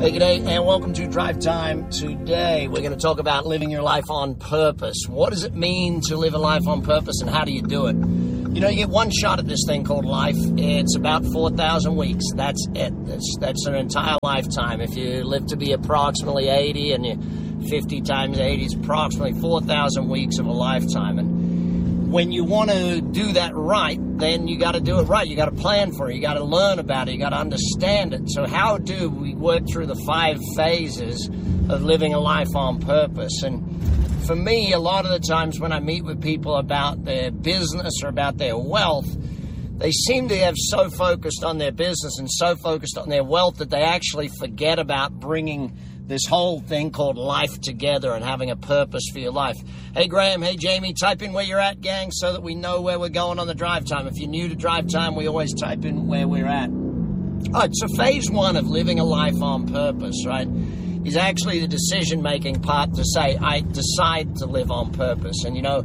Hey, g'day, and welcome to Drive Time. Today, we're going to talk about living your life on purpose. What does it mean to live a life on purpose, and how do you do it? You know, you get one shot at this thing called life. It's about 4,000 weeks. That's it. That's an entire lifetime. If you live to be approximately 80, and you 50 times 80 is approximately 4,000 weeks of a lifetime. And when you want to do that right, then you got to do it right. You got to plan for it. You got to learn about it. You got to understand it. So how do we work through the 5 phases of living a life on purpose? And for me, a lot of the times when I meet with people about their business or about their wealth, they seem to have so focused on their business and so focused on their wealth that they actually forget about bringing this whole thing called life together and having a purpose for your life. Hey, Graham. Hey, Jamie. Type in where you're at, gang, so that we know where we're going on the drive time. If you're new to drive time, we always type in where we're at. All right, so phase 1 of living a life on purpose, right, is actually the decision-making part to say, I decide to live on purpose. And, you know,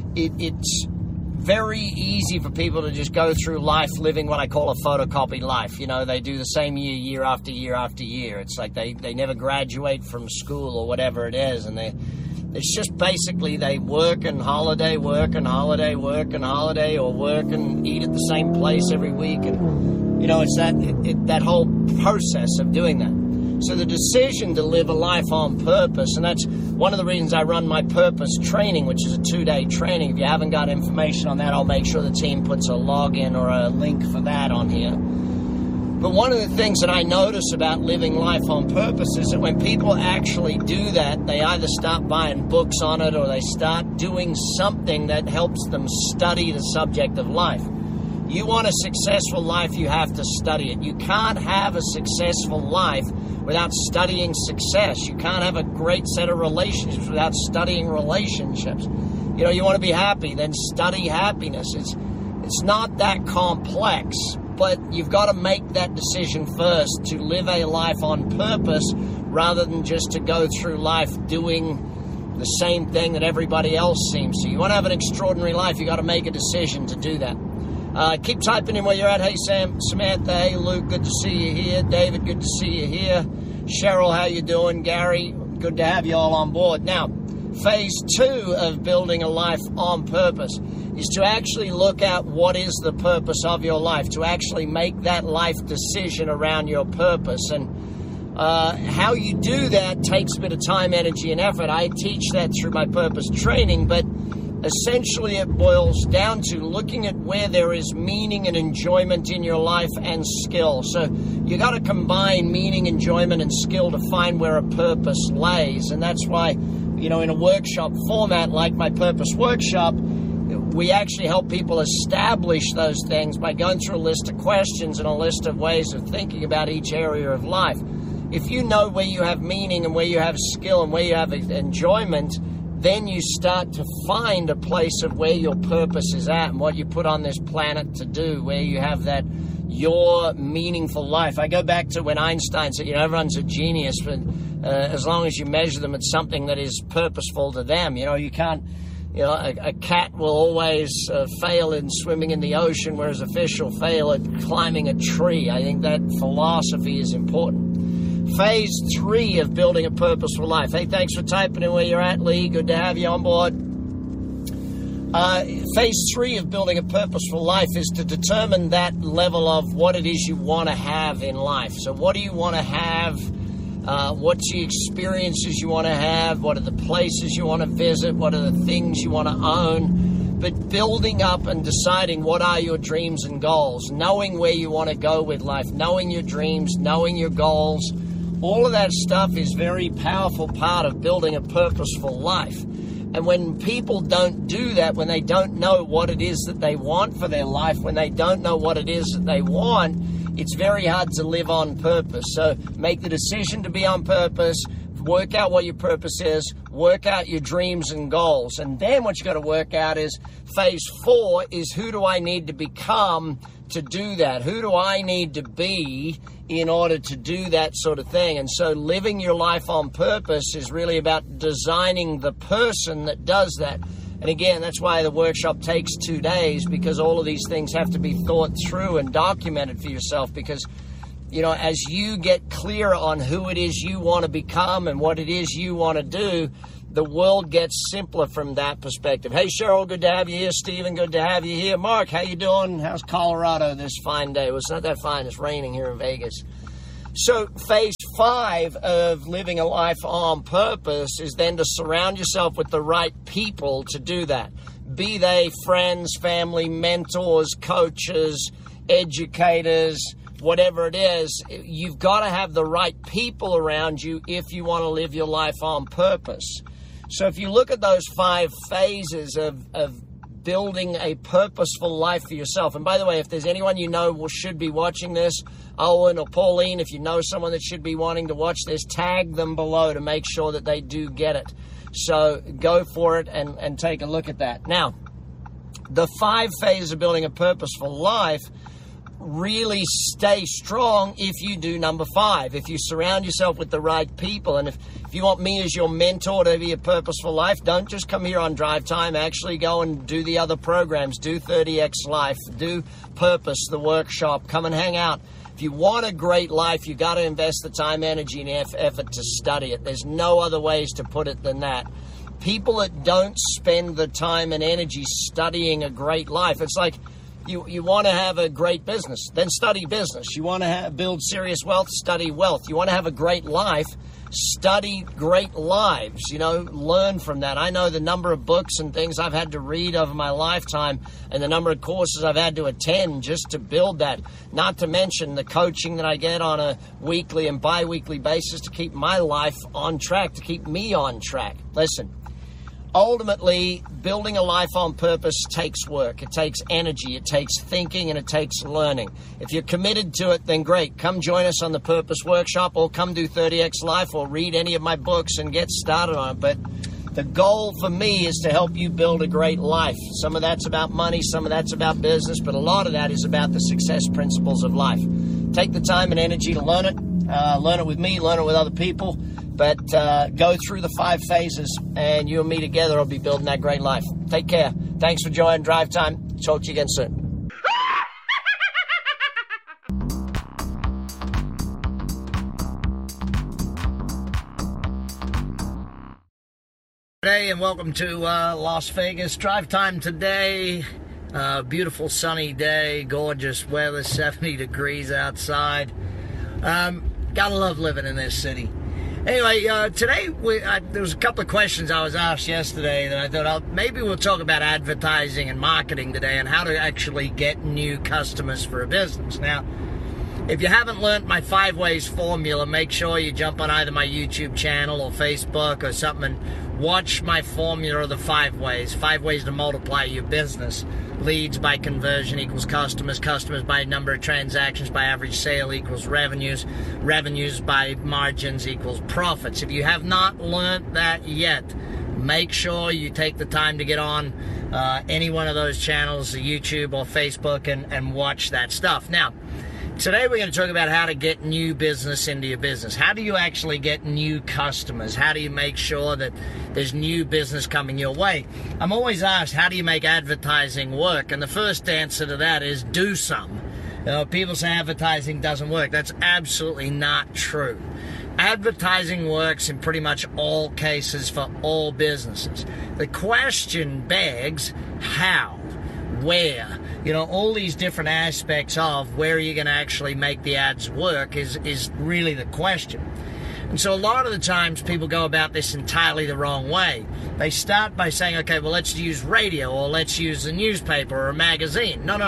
it's very easy for people to just go through life living what I call a photocopied life. You know, they do the same year after year after year. It's like they never graduate from school or whatever it is. And it's just basically they work and holiday, work and holiday, work and holiday, or work and eat at the same place every week. And, you know, it's that whole process of doing that. So the decision to live a life on purpose, and that's one of the reasons I run my purpose training, which is a 2-day training. If you haven't got information on that, I'll make sure the team puts a login or a link for that on here. But one of the things that I notice about living life on purpose is that when people actually do that, they either start buying books on it or they start doing something that helps them study the subject of life. You want a successful life, you have to study it. You can't have a successful life without studying success. You can't have a great set of relationships without studying relationships. You know, you want to be happy, then study happiness. It's not that complex, but you've got to make that decision first to live a life on purpose rather than just to go through life doing the same thing that everybody else seems to. You want to have an extraordinary life, you got to make a decision to do that. Keep typing in where you're at. Hey, Sam, Samantha, hey, Luke, good to see you here. David, good to see you here. Cheryl, how you doing? Gary, good to have you all on board. Now, phase 2 of building a life on purpose is to actually look at what is the purpose of your life, to actually make that life decision around your purpose. And how you do that takes a bit of time, energy, and effort. I teach that through my purpose training, but essentially it boils down to looking at where there is meaning and enjoyment in your life and skill. So you got to combine meaning, enjoyment, and skill to find where a purpose lays. And that's why, you know, in a workshop format like my purpose workshop, we actually help people establish those things by going through a list of questions and a list of ways of thinking about each area of life. If you know where you have meaning and where you have skill and where you have enjoyment, then you start to find a place of where your purpose is at and what you put on this planet to do, where you have that your meaningful life. I go back to when Einstein said, you know, everyone's a genius, but as long as you measure them at something that is purposeful to them. You know, you can't, you know, a cat will always fail in swimming in the ocean, whereas a fish will fail at climbing a tree. I think that philosophy is important. Phase 3 of building a purposeful life. Hey, thanks for typing in where you're at, Lee. Good to have you on board. Phase 3 of building a purposeful life is to determine that level of what it is you want to have in life. So what do you want to have? What's the experiences you want to have? What are the places you want to visit? What are the things you want to own? But building up and deciding what are your dreams and goals, knowing where you want to go with life, knowing your dreams, knowing your goals. All of that stuff is a very powerful part of building a purposeful life. And when people don't do that, when they don't know what it is that they want for their life, when they don't know what it is that they want, it's very hard to live on purpose. So make the decision to be on purpose, work out what your purpose is, work out your dreams and goals. And then what you got to work out is phase 4 is who do I need to become to do that? Who do I need to be in order to do that sort of thing? And so living your life on purpose is really about designing the person that does that. And again, that's why the workshop takes 2 days, because all of these things have to be thought through and documented for yourself, because as you get clear on who it is you want to become and what it is you want to do, the world gets simpler from that perspective. Hey, Cheryl, good to have you here. Stephen, good to have you here. Mark, how you doing? How's Colorado this fine day? Well, it's not that fine. It's raining here in Vegas. So phase 5 of living a life on purpose is then to surround yourself with the right people to do that. Be they friends, family, mentors, coaches, educators, whatever it is. You've got to have the right people around you if you want to live your life on purpose. So if you look at those 5 phases of building a purposeful life for yourself. And by the way, if there's anyone you know should be watching this, Owen or Pauline, if you know someone that should be wanting to watch this, tag them below to make sure that they do get it. So go for it and take a look at that. Now, the 5 phases of building a purposeful life really stay strong if you do number 5. If you surround yourself with the right people, and if you want me as your mentor to be a purposeful life, don't just come here on Drive Time. Actually go and do the other programs. Do 30X Life. Do Purpose, the workshop. Come and hang out. If you want a great life, you got to invest the time, energy, and effort to study it. There's no other ways to put it than that. People that don't spend the time and energy studying a great life, it's like you want to have a great business, then study business. You want to build serious wealth, study wealth. You want to have a great life, study great lives. Learn from that. I know the number of books and things I've had to read over my lifetime and the number of courses I've had to attend just to build that. Not to mention the coaching that I get on a weekly and bi-weekly basis to keep my life on track, to keep me on track. Listen. Ultimately, building a life on purpose takes work. It takes energy. It takes thinking, and it takes learning. If you're committed to it, then great. Come join us on the Purpose Workshop, or come do 30X Life, or read any of my books and get started on it. But the goal for me is to help you build a great life. Some of that's about money, some of that's about business, but a lot of that is about the success principles of life. Take the time and energy to learn it. Learn it with me, learn it with other people. But go through the 5 phases, and you and me together will be building that great life. Take care. Thanks for joining Drive Time. Talk to you again soon. Hey, and welcome to Las Vegas. Drive Time today. Beautiful sunny day, gorgeous weather, 70 degrees outside. Gotta love living in this city. Anyway, today there was a couple of questions I was asked yesterday that I thought maybe we'll talk about advertising and marketing today and how to actually get new customers for a business. Now, if you haven't learned my 5 ways formula, make sure you jump on either my YouTube channel or Facebook or something and watch my formula of the 5 ways. 5 ways to multiply your business. Leads by conversion equals customers. Customers by number of transactions by average sale equals revenues. Revenues by margins equals profits. If you have not learned that yet, make sure you take the time to get on any one of those channels, YouTube or Facebook, and watch that stuff. Now, today we're going to talk about how to get new business into your business. How do you actually get new customers? How do you make sure that there's new business coming your way? I'm always asked, how do you make advertising work? And the first answer to that is do some. People say advertising doesn't work. That's absolutely not true. Advertising works in pretty much all cases for all businesses. The question begs, how? Where? All these different aspects of where are you going to actually make the ads work is really the question. And so a lot of the times people go about this entirely the wrong way. They start by saying, okay, well, let's use radio, or let's use a newspaper or a magazine. No.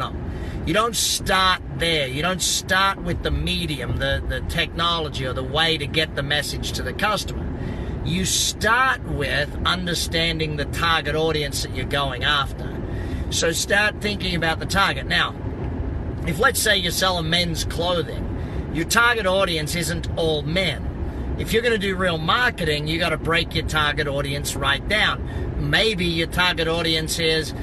You don't start there. You don't start with the medium, the technology, or the way to get the message to the customer. You start with understanding the target audience that you're going after. So start thinking about the target. Now, if let's say you're selling men's clothing, your target audience isn't all men. If you're going to do real marketing, you got to break your target audience right down. Maybe your target audience is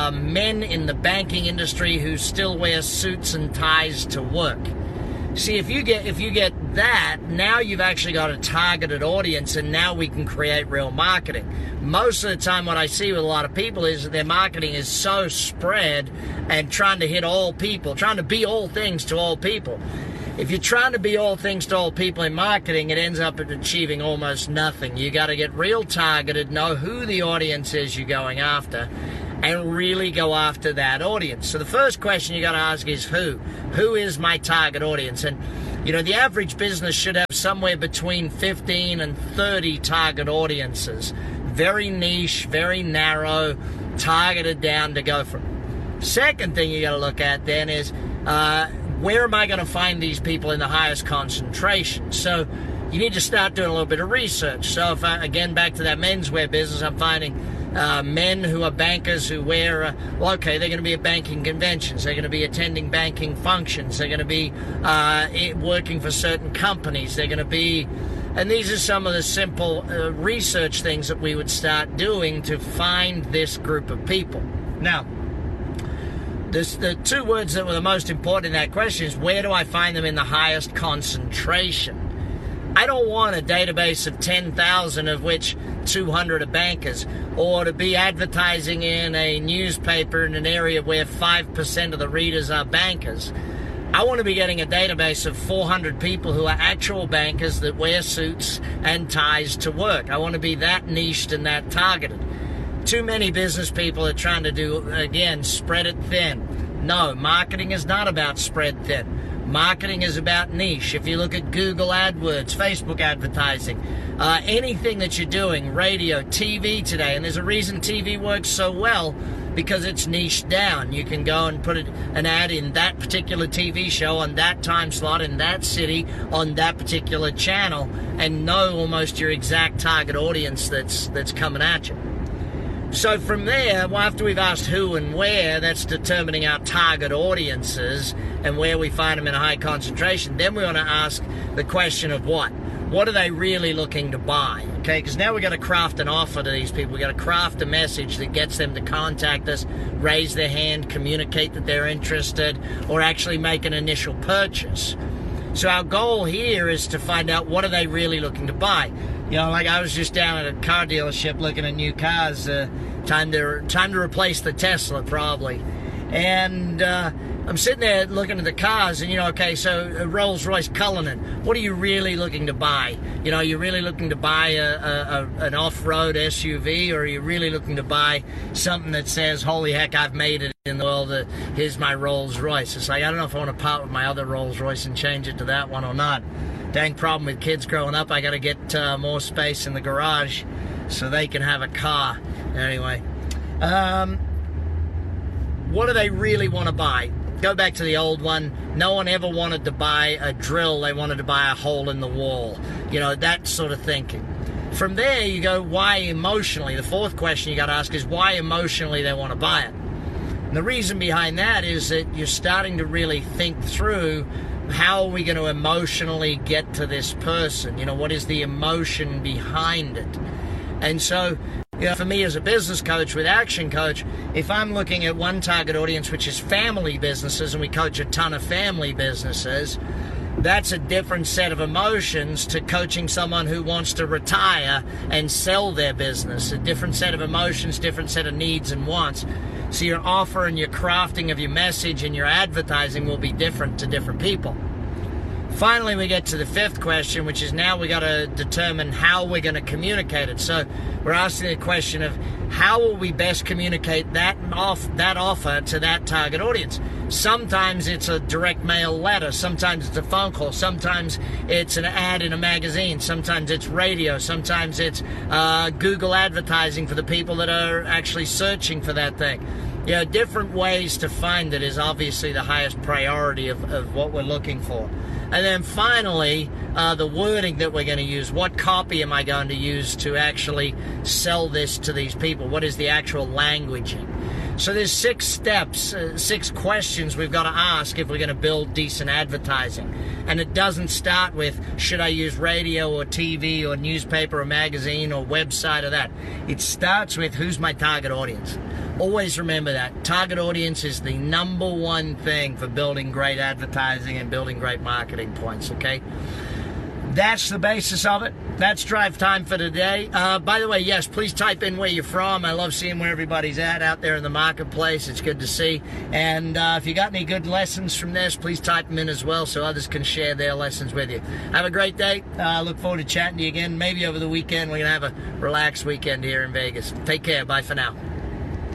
men in the banking industry who still wear suits and ties to work. See, if you get that, now you've actually got a targeted audience, and now we can create real marketing. Most of the time what I see with a lot of people is that their marketing is so spread and trying to hit all people, trying to be all things to all people. If you're trying to be all things to all people in marketing, it ends up achieving almost nothing. You got to get real targeted, know who the audience is you're going after, and really go after that audience. So the first question you got to ask is who? Who is my target audience? And the average business should have somewhere between 15 and 30 target audiences. Very niche, very narrow, targeted down to go from. Second thing you got to look at then is where am I going to find these people in the highest concentration? So you need to start doing a little bit of research. So if again, back to that menswear business, I'm finding men who are bankers who wear, they're going to be at banking conventions. They're going to be attending banking functions. They're going to be working for certain companies. They're going to be, and these are some of the simple research things that we would start doing to find this group of people. Now, the two words that were the most important in that question is where do I find them in the highest concentration? I don't want a database of 10,000 of which 200 are bankers, or to be advertising in a newspaper in an area where 5% of the readers are bankers. I want to be getting a database of 400 people who are actual bankers that wear suits and ties to work. I want to be that niched and that targeted. Too many business people are trying to do, again, spread it thin. No, marketing is not about spread thin. Marketing is about niche. If you look at Google AdWords, Facebook advertising, anything that you're doing, radio, TV today, and there's a reason TV works so well, because it's niched down. You can go and put an ad in that particular TV show on that time slot in that city on that particular channel and know almost your exact target audience that's coming at you. So from there, after we've asked who and where, that's determining our target audiences and where we find them in a high concentration. Then we want to ask the question of what? What are they really looking to buy? Okay, because now we've got to craft an offer to these people. We've got to craft a message that gets them to contact us, raise their hand, communicate that they're interested, or actually make an initial purchase. So our goal here is to find out what are they really looking to buy. Like I was just down at a car dealership looking at new cars. Time to replace the Tesla probably, and I'm sitting there looking at the cars, and so Rolls-Royce Cullinan. What are you really looking to buy? You're really looking to buy an off-road SUV, or are you really looking to buy something that says, "Holy heck, I've made it in the world. Here's my Rolls-Royce." It's like I don't know if I want to part with my other Rolls-Royce and change it to that one or not. Dang problem with kids growing up, I got to get more space in the garage so they can have a car. Anyway, what do they really want to buy? Go back to the old one. No one ever wanted to buy a drill. They wanted to buy a hole in the wall. That sort of thinking. From there, you go, why emotionally? The fourth question you got to ask is why emotionally they want to buy it. And the reason behind that is that you're starting to really think through, how are we going to emotionally get to this person? What is the emotion behind it? And so, for me as a business coach with Action Coach, if I'm looking at one target audience, which is family businesses, and we coach a ton of family businesses, that's a different set of emotions to coaching someone who wants to retire and sell their business. A different set of emotions, different set of needs and wants. So your offer and your crafting of your message and your advertising will be different to different people. Finally, we get to the fifth question, which is now we got to determine how we're going to communicate it. So we're asking the question of how will we best communicate that offer to that target audience. Sometimes it's a direct mail letter. Sometimes it's a phone call. Sometimes it's an ad in a magazine. Sometimes it's radio. Sometimes it's Google advertising for the people that are actually searching for that thing. Different ways to find it is obviously the highest priority of what we're looking for. And then finally, the wording that we're going to use. What copy am I going to use to actually sell this to these people? What is the actual languaging? So there's 6 steps, 6 questions we've got to ask if we're going to build decent advertising. And it doesn't start with, should I use radio or TV or newspaper or magazine or website or that. It starts with, who's my target audience? Always remember that. Target audience is the number one thing for building great advertising and building great marketing points, okay? That's the basis of it. That's drive time for today. By the way, yes, please type in where you're from. I love seeing where everybody's at out there in the marketplace. It's good to see. And if you got any good lessons from this, please type them in as well so others can share their lessons with you. Have a great day. Look forward to chatting to you again. Maybe over the weekend. We're going to have a relaxed weekend here in Vegas. Take care. Bye for now.